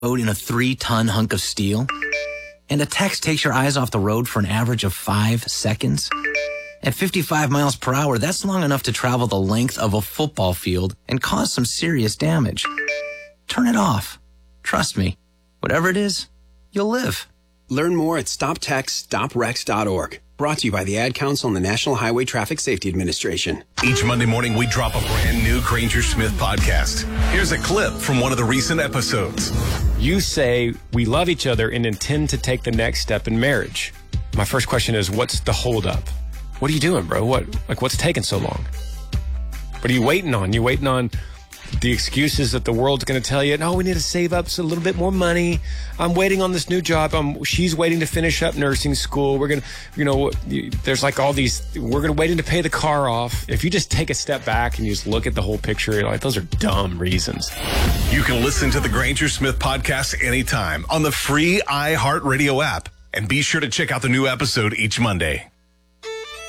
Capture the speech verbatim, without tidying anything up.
road in a three-ton hunk of steel? And a text takes your eyes off the road for an average of five seconds? At fifty-five miles per hour, that's long enough to travel the length of a football field and cause some serious damage. Turn it off. Trust me, whatever it is, you'll live. Learn more at stop text stop wrecks dot org. Brought to you by the Ad Council and the National Highway Traffic Safety Administration. Each Monday morning, we drop a brand new Granger Smith podcast. Here's a clip from one of the recent episodes. You say we love each other and intend to take the next step in marriage. My first question is, what's the holdup? What are you doing, bro? What, like, what's taking so long? What are you waiting on? You waiting on the excuses that the world's going to tell you? No, we need to save up a little bit more money. I'm waiting on this new job. I'm, she's waiting to finish up nursing school. We're going to, you know, there's like all these, we're going to waiting to pay the car off. If you just take a step back and you just look at the whole picture, you're like, those are dumb reasons. You can listen to the Granger Smith podcast anytime on the free iHeartRadio app. And be sure to check out the new episode each Monday.